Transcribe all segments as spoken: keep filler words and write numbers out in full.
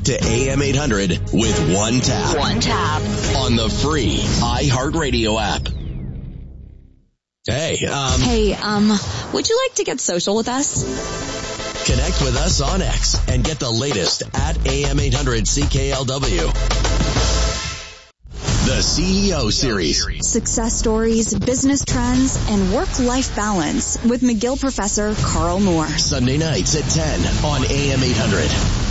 to A M eight hundred with one tap. One tap. On the free iHeartRadio app. Hey, um... Hey, um, would you like to get social with us? Connect with us on X and get the latest at A M eight hundred C K L W. The C E O Series. Success stories, business trends, and work-life balance with McGill Professor Carl Moore. Sunday nights at ten on A M eight hundred.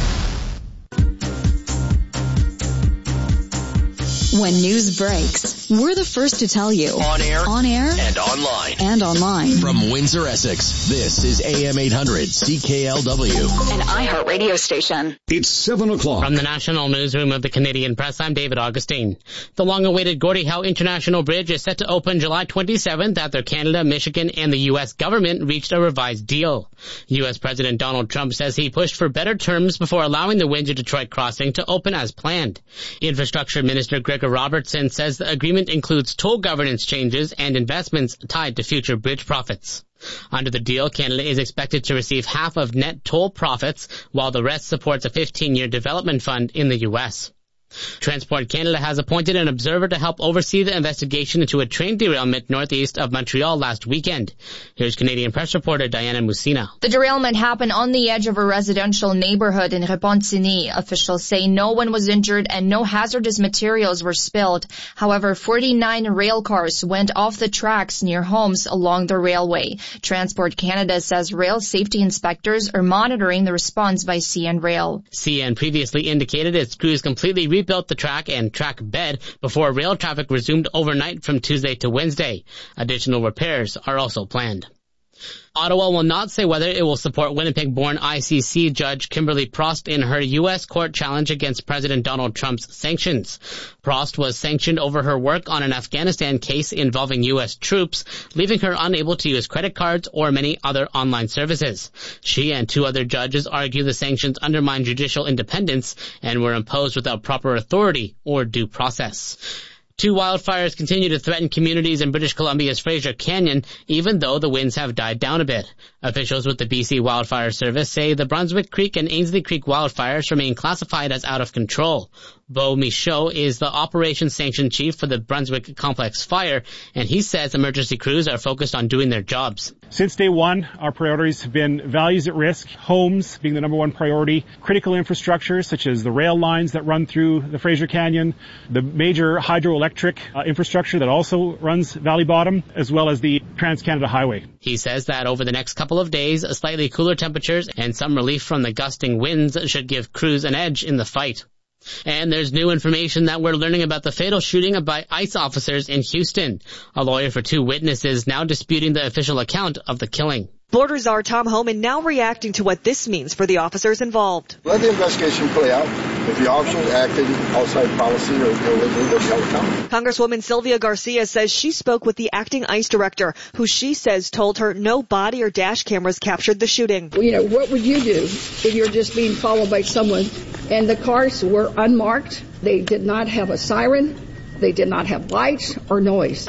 When news breaks, we're the first to tell you. On air. On air. And online. And online. From Windsor, Essex, this is A M eight hundred C K L W. An iHeart radio station. It's seven o'clock. From the National Newsroom of the Canadian Press, I'm David Augustine. The long-awaited Gordie Howe International Bridge is set to open July twenty-seventh after Canada, Michigan, and the U S government reached a revised deal. U S President Donald Trump says he pushed for better terms before allowing the Windsor-Detroit crossing to open as planned. Infrastructure Minister Gregor Robertson says the agreement includes toll governance changes and investments tied to future bridge profits. Under the deal, Canada is expected to receive half of net toll profits, while the rest supports a fifteen-year development fund in the U S. Transport Canada has appointed an observer to help oversee the investigation into a train derailment northeast of Montreal last weekend. Here's Canadian Press reporter Diana Musina. The derailment happened on the edge of a residential neighborhood in Repentigny. Officials say no one was injured and no hazardous materials were spilled. However, forty-nine rail cars went off the tracks near homes along the railway. Transport Canada says rail safety inspectors are monitoring the response by C N Rail. C N previously indicated its crews completely rebuilt the track and track bed before rail traffic resumed overnight from Tuesday to Wednesday. Additional repairs are also planned. Ottawa will not say whether it will support Winnipeg-born I C C Judge Kimberly Prost in her U S court challenge against President Donald Trump's sanctions. Prost was sanctioned over her work on an Afghanistan case involving U S troops, leaving her unable to use credit cards or many other online services. She and two other judges argue the sanctions undermine judicial independence and were imposed without proper authority or due process. Two wildfires continue to threaten communities in British Columbia's Fraser Canyon, even though the winds have died down a bit. Officials with the B C Wildfire Service say the Brunswick Creek and Ainsley Creek wildfires remain classified as out of control. Beau Michaud is the operations sanction chief for the Brunswick Complex Fire, and he says emergency crews are focused on doing their jobs. Since day one, our priorities have been values at risk, homes being the number one priority, critical infrastructure such as the rail lines that run through the Fraser Canyon, the major hydroelectric uh, infrastructure that also runs Valley Bottom, as well as the Trans-Canada Highway. He says that over the next couple of days, slightly cooler temperatures and some relief from the gusting winds should give crews an edge in the fight. And there's new information that we're learning about the fatal shooting by ICE officers in Houston. A lawyer for two witnesses now disputing the official account of the killing. Border Czar Tom Homan now reacting to what this means for the officers involved. Let the investigation play out. If the officers acted outside policy or illegally, they'll be held accountable. Congresswoman Sylvia Garcia says she spoke with the acting ICE director, who she says told her no body or dash cameras captured the shooting. Well, you know, what would you do if you're just being followed by someone and the cars were unmarked? They did not have a siren. They did not have lights or noise.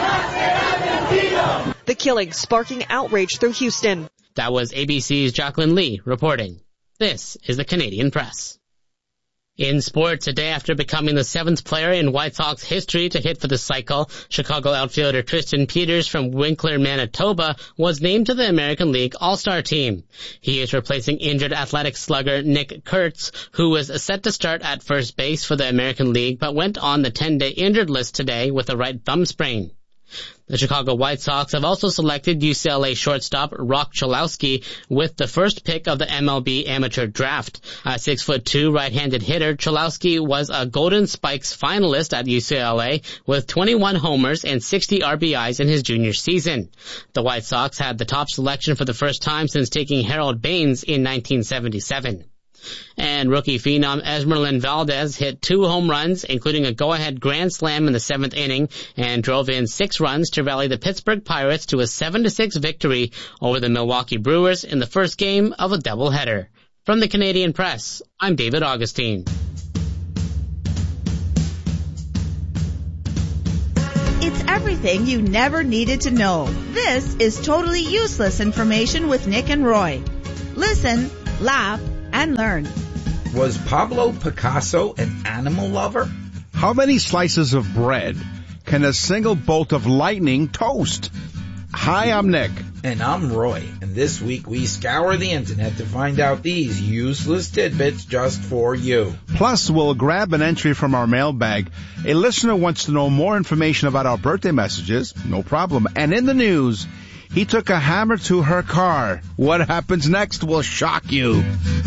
The killing sparking outrage through Houston. That was A B C's Jacqueline Lee reporting. This is the Canadian Press. In sports, a day after becoming the seventh player in White Sox history to hit for the cycle, Chicago outfielder Tristan Peters from Winkler, Manitoba, was named to the American League All-Star team. He is replacing injured Athletic slugger Nick Kurtz, who was set to start at first base for the American League but went on the ten-day injured list today with a right thumb sprain. The Chicago White Sox have also selected U C L A shortstop Rock Cholowski with the first pick of the M L B amateur draft. A six foot two right-handed hitter, Cholowski was a Golden Spikes finalist at U C L A with twenty-one homers and sixty R B Is in his junior season. The White Sox had the top selection for the first time since taking Harold Baines in nineteen seventy-seven. And rookie phenom Esmeralda Valdez hit two home runs, including a go-ahead grand slam in the seventh inning, and drove in six runs to rally the Pittsburgh Pirates to a seven to six victory over the Milwaukee Brewers in the first game of a doubleheader. From the Canadian Press, I'm David Augustine. It's everything you never needed to know. This is totally useless information with Nick and Roy. Listen, laugh, and learn. Was Pablo Picasso an animal lover? How many slices of bread can a single bolt of lightning toast? Hi, I'm Nick. And I'm Roy. And this week we scour the internet to find out these useless tidbits just for you. Plus, we'll grab an entry from our mailbag. A listener wants to know more information about our birthday messages. No problem. And in the news, he took a hammer to her car. What happens next will shock you.